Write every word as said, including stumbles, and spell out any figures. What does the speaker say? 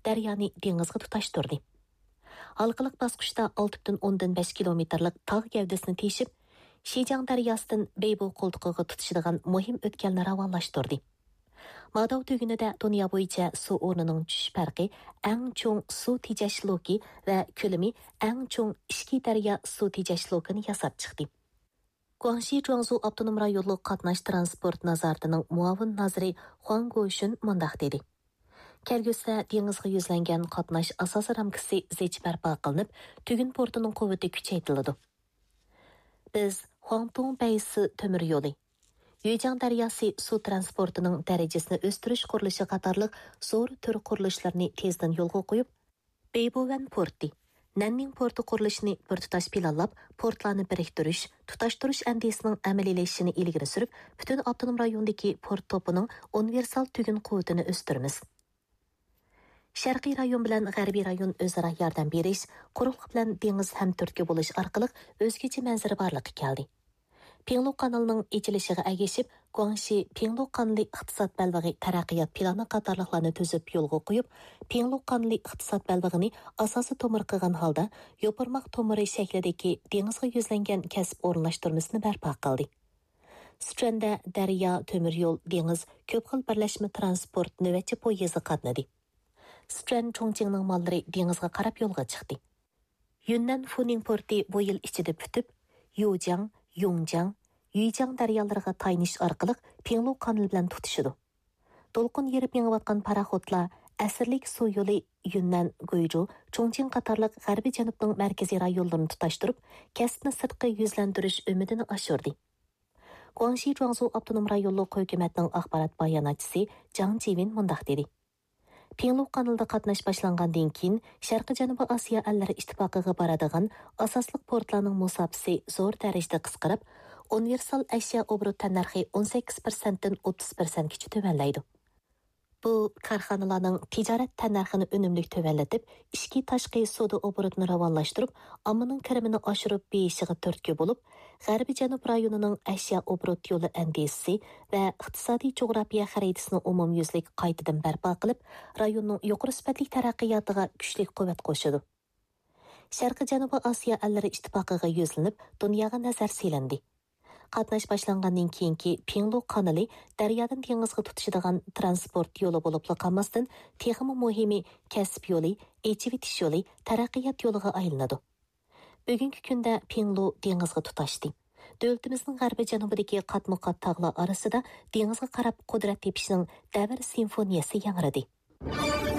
daryoni dengizga tutashtirdi. Halqılık basqışda olti butun o'ndan besh kilometrlik tog' gavdasini teshib, Şijiang daryosidan Beybo qo'ltiqiga tutishadigan muhim o'tkalni ravonlashtirdi. Madov tugünida dunyo bo'yicha suv o'rnining tushish farqi eng cho'ng suv tejashloki va ko'lami eng cho'ng ishki daryo suv tejashlokini yasab chiqdi. Guangxi Zhuangzhou avtonom rayonlik qatnash transport nazoratining muavin naziri Huang Guoshun mundaq dedi. Kelgusida dengizga yuzlangan qatnash asosi ramkasi zich barpo qilinib, tugun portining quvvati kuchaytiriladi. Biz Huangtong Baysi temir yo'li, Yujiang daryosi suv transportining darajasini o'stirish qurilishi qatorliq zo'r tur qurilishlarni tezdan yo'lga qo'yib, Beibovan porti, Nanning porti qurilishini bir tutash planlab, portlarni biriktirish, tutashtirish andisining amaliylashishini ilgari surib, butun avtonom rayondagi port topining universal tugun quvvatini o'stiramiz. Sharqiy rayon bilan g'arbiy rayon o'zaro yordam berish, quruqlik bilan dengiz hamturtki bo'lish orqali o'zgacha manzara borliqqa keldi. Pinglu kanalining ichilishiga agishib, Guangxi Pinglu kanali iqtisod balvig'i taraqqiyot plani qatorliqlarni tuzib yo'lga qo'yib, Pinglu kanali iqtisod balvig'ini asosi tomir qilgan holda, yo'pirmoq tomiri shaklidagi dengizga yuzlangan kasb o'rinlashtirmasini barpo qildi. Sichuanda daryo, temir yo'l, dengiz ko'p xil birlashma transport navbatchi poyezdi qatnadi. Sichuan Chongqingning mollari dengizga qarab yo'lga chiqdi. Yunnan Funing porti bu yil ichida bitib, Yujiang, Yongjiang, Yujiang daryolariga tayinish orqali Pinglu kanali bilan tutishidi. To'lqin yerib yengayotgan paraxotlar asrlik suv yo'li Yunnan, Guizhou, Chongqing qatorliq g'arbiy janubning markaziy rayonlarini tutashtirib, kasbni sirtqi yuzlantirish umidini oshirdi. Guangxi Zhuangzhou avtonom rayonlik hukumatning axborot bayonotchisi Zhang Jivin mundaq dedi. Pinglu kanalida qatnash boshlangandan keyin Sharqi Janubiy Osiyo allari ittifoqiga boradigan asosliq portlarning musofasi zo'r darajada qisqarib, universal ashyo obrut tannarxi o'n sakkiz foiz dan o'ttiz foizgacha tuvanlaydi. Bu korxonalarning tijorat tannarxini unumli tuvanlatib, ishki tashqi savdo obrutini ravonlashtirib, ommaning kirimini oshirib beyishiga turtki bo'lib, G'arbiy Janub rayonining ashyo obrut yo'li andisi va iqtisodiy jo'g'rafiya xaritasini umumyuzlik qaytadan barpo qilib, rayonning yuqori sifatli taraqqiyotiga kuchli quvvat qo'shadi. Sharqi Janubiy Osiyo allari ittifoqiga yuzlanib, dunyoga nazar silandi. Qatnash boshlangandan keyingi Pinglu kanali daryodan dengizga tutishadigan transport yo'li bo'lib qolmasdan, texmi muhimi kasb yo'li, echivitish yo'li, taraqqiyot yo'liga aylanadi. Bugungi kunda Pinglu dengizga tutashdi. Davlatimizning g'arbiy janubidagi qatma-qat tog'lar orasida dengizga qarab qudrat tepishning davr simfoniyasi yangradi.